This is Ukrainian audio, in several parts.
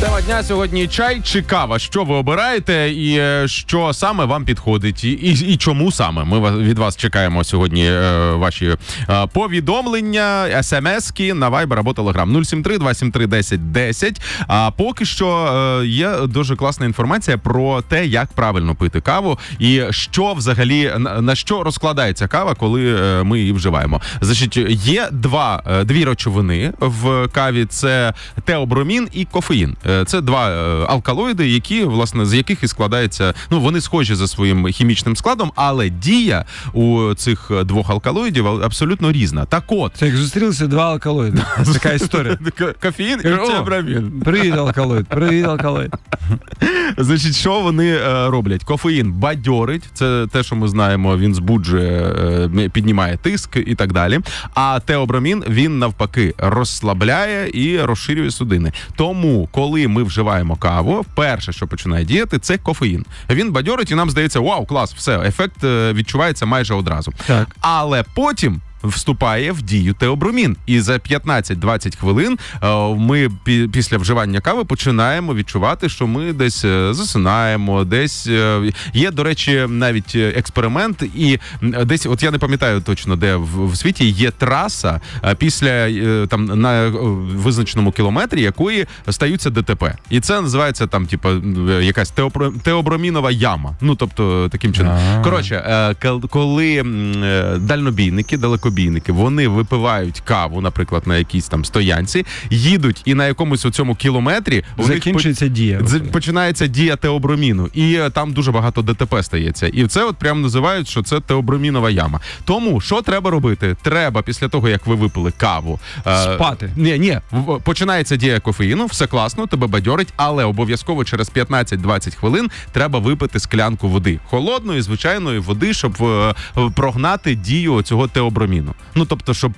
Тема дня сьогодні чай чи кава. Що ви обираєте і що саме вам підходить? І чому саме? Ми від вас чекаємо сьогодні ваші повідомлення, смс-ки на Viber або Telegram 073-273-1010. А поки що є дуже класна інформація про те, як правильно пити каву і що взагалі, на що розкладається кава, коли ми її вживаємо. Значить, є дві речовини в каві. Це теобромін і кофеїн. Це два алкалоїди, які, власне, з яких і складається, вони схожі за своїм хімічним складом, але дія у цих двох алкалоїдів абсолютно різна. Так от. Це як зустрілися два алкалоїди. Така історія. Кофеїн і теобромін. Привіт, алкалоїд. Значить, що вони роблять? Кофеїн бадьорить, це те, що ми знаємо, він збуджує, піднімає тиск і так далі. А теобромін, він навпаки розслабляє і розширює судини. Тому, коли ми вживаємо каву, перше, що починає діяти, це кофеїн. Він бадьорить і нам здається, вау, клас, все, ефект відчувається майже одразу. Так. Але потім вступає в дію теобромін. І за 15-20 хвилин ми після вживання кави починаємо відчувати, що ми десь засинаємо, десь є, до речі, навіть експеримент, і десь, от я не пам'ятаю точно, де в світі є траса після там на визначеному кілометрі, якої стаються ДТП. І це називається там, типу, якась теобромінова яма. Тобто, таким чином. Коротше, коли дальнобійники, далекобійники, вони випивають каву, наприклад, на якійсь там стоянці, їдуть і на якомусь у цьому кілометрі закінчується дія. Починається дія теоброміну. І там дуже багато ДТП стається. І це от прямо називають, що це теобромінова яма. Тому, що треба робити? Треба після того, як ви випили каву... спати. Ні. Починається дія кофеїну, все класно, тебе бадьорить, але обов'язково через 15-20 хвилин треба випити склянку води. Холодної, звичайної води, щоб прогнати дію цього теоброміну. Тобто, щоб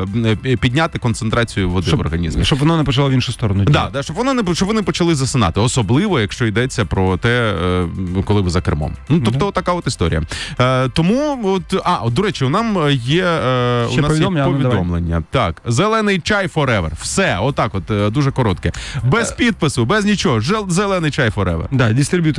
підняти концентрацію води в організмі. Щоб воно не почало в іншу сторону діяти. Да, щоб вони почали засинати. Особливо, якщо йдеться про те, коли ви за кермом. Тобто, така от історія. Тому, до речі, у нас є повідомлення. Так, зелений чай forever. Все, отак от, дуже коротке. Без підпису, без нічого. Зелений чай forever. Да, дистриб'ютор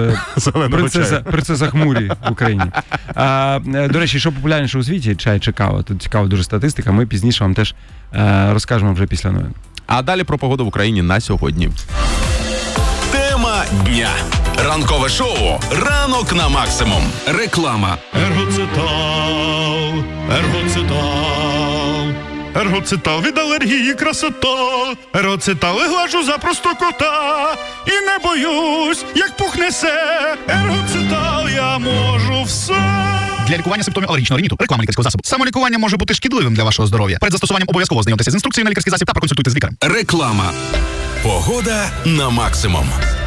принцеса Хмурі в Україні. До речі, що популярніше у світі, чай чи кава? Тут цікава дуже статистика, ми пізніше вам теж розкажемо вже після новин. А далі про погоду в Україні на сьогодні. Тема дня. Ранкове шоу «Ранок на максимум». Реклама. Ергоцитал від алергії красота. Ергоцитал глажу за простокота. І не боюсь, як пухне се. Ергоцитал я можу все. Для лікування симптомів алергічного риніту. Реклама лікарського засобу. Самолікування може бути шкідливим для вашого здоров'я. Перед застосуванням обов'язково ознайомтеся з інструкцією на лікарський засіб та проконсультуйте з лікарем. Реклама. Погода на максимум.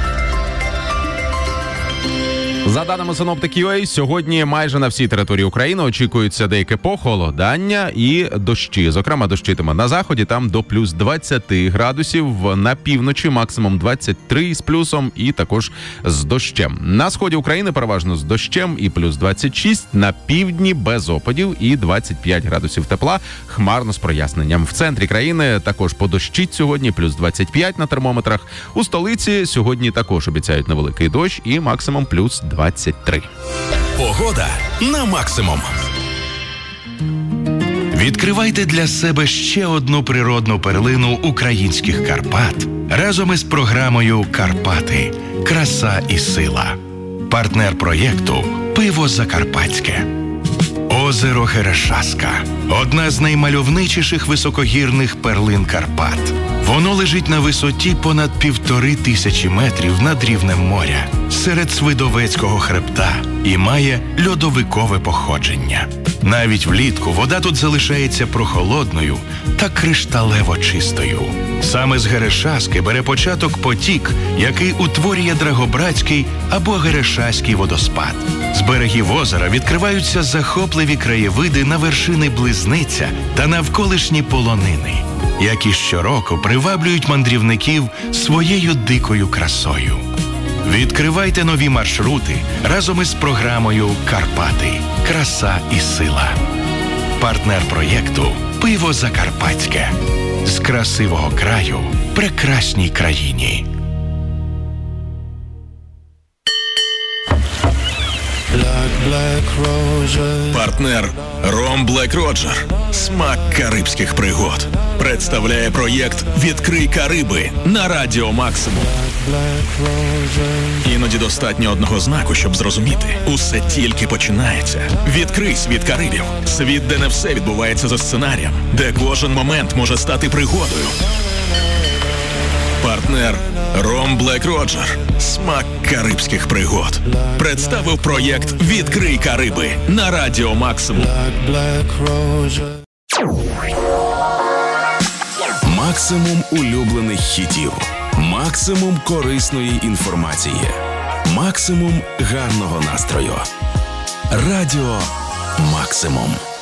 За даними синоптиків UA, сьогодні майже на всій території України очікується деяке похолодання і дощі. Зокрема, дощитиме на заході, там до плюс 20 градусів, на півночі максимум 23 з плюсом і також з дощем. На сході України переважно з дощем і плюс 26, на півдні без опадів і 25 градусів тепла, хмарно з проясненням. В центрі країни також подощить сьогодні, плюс 25 на термометрах. У столиці сьогодні також обіцяють невеликий дощ і максимум плюс 23. Погода на максимум. Відкривайте для себе ще одну природну перлину українських Карпат разом із програмою «Карпати. Краса і сила». Партнер проєкту «Пиво Закарпатське». Озеро Херещаска – одна з наймальовничіших високогірних перлин Карпат. Воно лежить на висоті понад 1500 метрів над рівнем моря, серед Свидовецького хребта і має льодовикове походження. Навіть влітку вода тут залишається прохолодною та кришталево чистою. Саме з Герешаски бере початок потік, який утворює Драгобратський або Герешаський водоспад. З берегів озера відкриваються захопливі краєвиди на вершини Близниця та навколишні полонини, які щороку приваблюють мандрівників своєю дикою красою. Відкривайте нові маршрути разом із програмою «Карпати. Краса і сила». Партнер проєкту «Пиво Закарпатське». З красивого краю прекрасній країні. Партнер Ром Блек Роджер. Смак карибських пригод. Представляє проєкт «Відкрий Кариби» на Радіо Максимум. Іноді достатньо одного знаку, щоб зрозуміти. Усе тільки починається. Відкрий світ Карибів. Світ, де не все відбувається за сценарієм. Де кожен момент може стати пригодою. Партнер Ром Блек Роджер. Смак карибських пригод. Представив проєкт «Відкрий Кариби» на Радіо Максимум. Максимум улюблених хітів. Максимум корисної інформації. Максимум гарного настрою. Радіо Максимум.